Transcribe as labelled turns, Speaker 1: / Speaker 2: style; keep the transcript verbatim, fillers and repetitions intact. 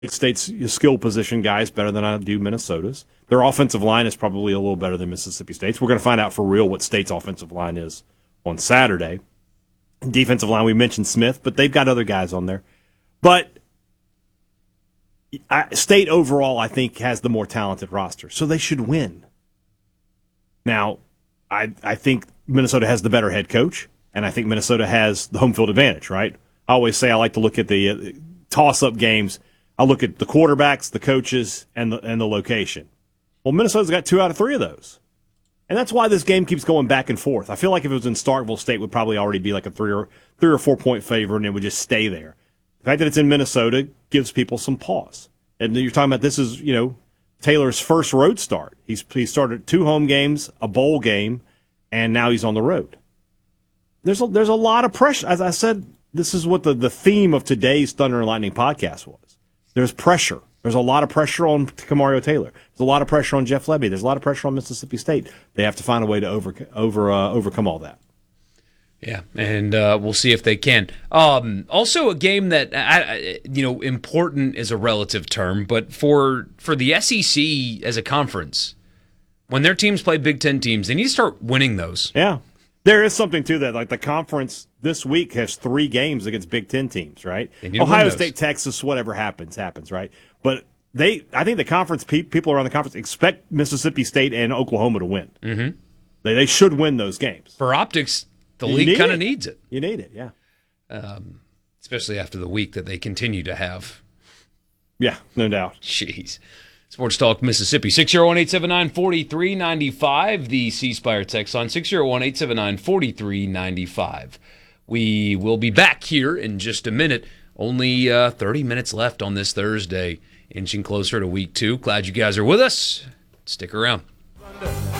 Speaker 1: State's skill position guys better than I do Minnesota's. Their offensive line is probably a little better than Mississippi State's. We're going to find out for real what State's offensive line is on Saturday. Defensive line, we mentioned Smith, but they've got other guys on there. But I, State overall, I think, has the more talented roster, so they should win. Now, I I think Minnesota has the better head coach, and I think Minnesota has the home field advantage, right? I always say I like to look at the uh, toss-up games. I look at the quarterbacks, the coaches, and the and the location. Well, Minnesota's got two out of three of those. And that's why this game keeps going back and forth. I feel like if it was in Starkville, State would probably already be like a three or three or four point favorite, and it would just stay there. The fact that it's in Minnesota gives people some pause. And you're talking about this is, you know, Taylor's first road start. He's he started two home games, a bowl game, and now he's on the road. There's a, there's a lot of pressure. As I said, this is what the, the theme of today's Thunder and Lightning podcast was. There's pressure. There's a lot of pressure on Kamario Taylor. There's a lot of pressure on Jeff Lebby. There's a lot of pressure on Mississippi State. They have to find a way to over over uh, overcome all that.
Speaker 2: Yeah, and uh, we'll see if they can. Um, also, a game that uh, you know, important is a relative term, but for for the S E C as a conference, when their teams play Big Ten teams, they need to start winning those.
Speaker 1: Yeah, there is something to that. Like the conference this week has three games against Big Ten teams, right? Ohio State, Texas, whatever happens, happens, right? But they, I think the conference pe- people around the conference expect Mississippi State and Oklahoma to win.
Speaker 2: Mm-hmm.
Speaker 1: They they should win those games.
Speaker 2: For optics, the
Speaker 1: You
Speaker 2: league
Speaker 1: need
Speaker 2: kind of
Speaker 1: it.
Speaker 2: needs it.
Speaker 1: You need it, yeah.
Speaker 2: Um, especially after the week that they continue to have.
Speaker 1: Yeah, no doubt.
Speaker 2: Jeez. Sports Talk Mississippi, six oh one, eight seven nine, four three nine five, the C Spire text on six oh one, eight seven nine, four three nine five. We will be back here in just a minute. Only uh, thirty minutes left on this Thursday, inching closer to week two. Glad you guys are with us. Stick around.